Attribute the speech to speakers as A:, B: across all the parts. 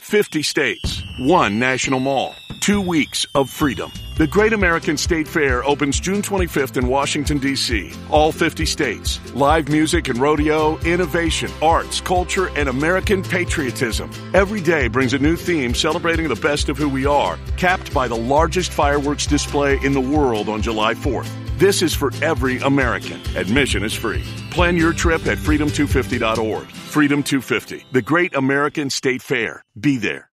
A: 50 states, one national mall, 2 weeks of freedom. The Great American State Fair opens June 25th in Washington, D.C. All 50 states. Live music and rodeo, innovation, arts, culture, and American patriotism. Every day brings a new theme celebrating the best of who we are, capped by the largest fireworks display in the world on July 4th. This is for every American. Admission is free. Plan your trip at freedom250.org. Freedom 250, the Great American State Fair. Be there.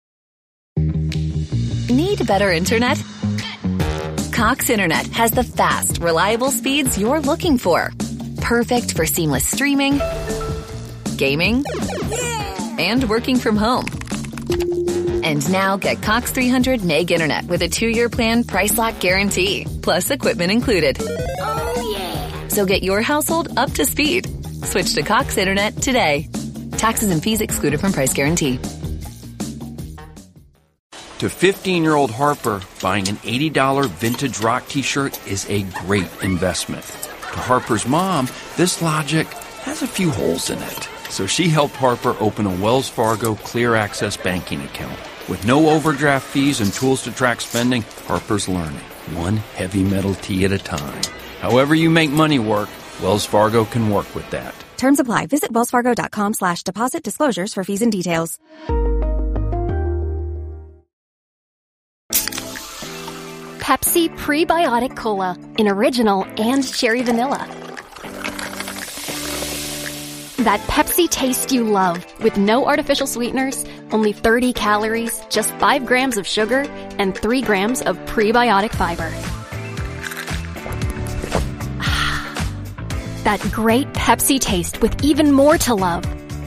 B: Need better internet? Cox Internet has the fast, reliable speeds you're looking for. Perfect for seamless streaming, gaming, and working from home. And now get Cox 300 meg internet with a 2-year plan price lock guarantee, plus equipment included.
C: Oh, yeah.
B: So get your household up to speed. Switch to Cox Internet today. Taxes and fees excluded from price guarantee.
D: To 15-year-old Harper, buying an $80 vintage rock t-shirt is a great investment. To Harper's mom, this logic has a few holes in it. So she helped Harper open a Wells Fargo Clear Access banking account. With no overdraft fees and tools to track spending, Harper's learning, one heavy metal tee at a time. However you make money work, Wells Fargo can work with that.
E: Terms apply. Visit wellsfargo.com/deposit disclosures for fees and details.
C: Pepsi Prebiotic Cola in original and cherry vanilla. That Pepsi taste you love with no artificial sweeteners, only 30 calories, just 5 grams of sugar, and 3 grams of prebiotic fiber. That great Pepsi taste with even more to love.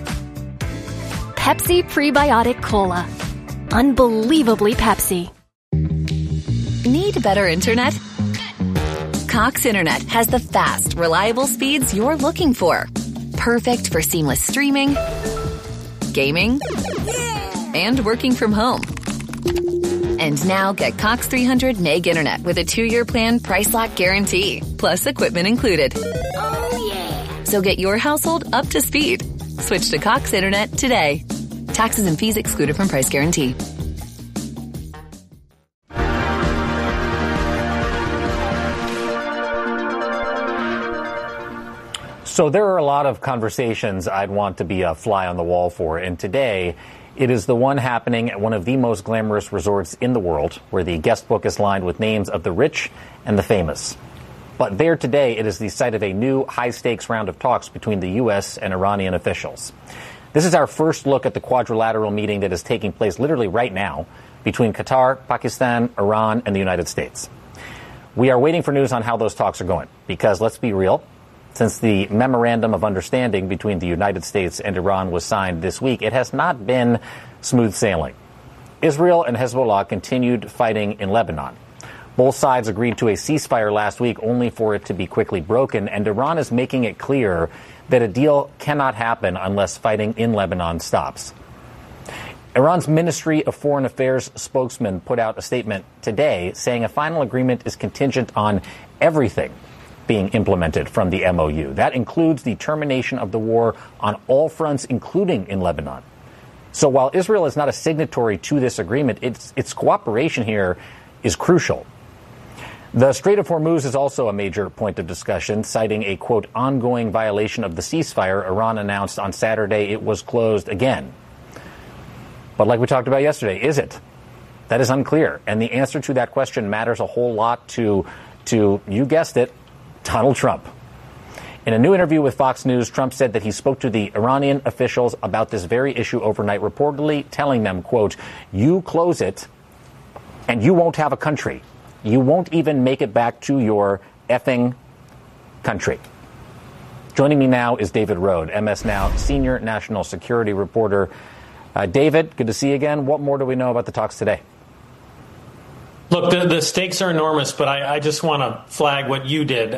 C: Pepsi Prebiotic Cola. Unbelievably Pepsi.
B: Need better internet? Cox Internet has the fast, reliable speeds you're looking for. Perfect for seamless streaming, gaming, and working from home. And now get Cox 300 meg internet with a 2-year plan price lock guarantee, plus equipment included.
C: Oh, yeah.
B: So get your household up to speed. Switch to Cox Internet today. Taxes and fees excluded from price guarantee.
F: So there are a lot of conversations I'd want to be a fly on the wall for, and today it is the one happening at one of the most glamorous resorts in the world, where the guest book is lined with names of the rich and the famous. But there today, it is the site of a new high-stakes round of talks between the U.S. and Iranian officials. This is our first look at the quadrilateral meeting that is taking place literally right now between Qatar, Pakistan, Iran, and the United States. We are waiting for news on how those talks are going, because let's be real, since the Memorandum of Understanding between the United States and Iran was signed this week, it has not been smooth sailing. Israel and Hezbollah continued fighting in Lebanon. Both sides agreed to a ceasefire last week only for it to be quickly broken, and Iran is making it clear that a deal cannot happen unless fighting in Lebanon stops. Iran's Ministry of Foreign Affairs spokesman put out a statement today saying a final agreement is contingent on everything being implemented from the MOU. That includes the termination of the war on all fronts, including in Lebanon. So while Israel is not a signatory to this agreement, its cooperation here is crucial. The Strait of Hormuz is also a major point of discussion, citing a, quote, ongoing violation of the ceasefire. Iran announced on Saturday it was closed again. But like we talked about yesterday, is it? That is unclear. And the answer to that question matters a whole lot to you guessed it, Donald Trump. In a new interview with Fox News, Trump said that he spoke to the Iranian officials about this very issue overnight, reportedly telling them, quote, you close it and you won't have a country. You won't even make it back to your effing country. Joining me now is David Rohde, MS Now senior national security reporter. David, good to see you again. What more do we know about the talks today?
G: Look, the stakes are enormous, but I just want to flag what you did.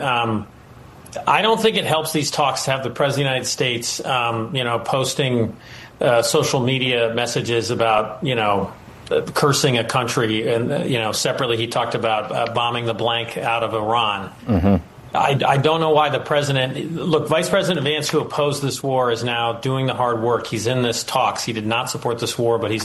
G: I don't think it helps these talks to have the President of the United States, posting social media messages about, cursing a country. And, separately, he talked about bombing the blank out of Iran. Mm-hmm. I don't know why the president, look, Vice President Vance, who opposed this war, is now doing the hard work. He's in this talks. He did not support this war, but he's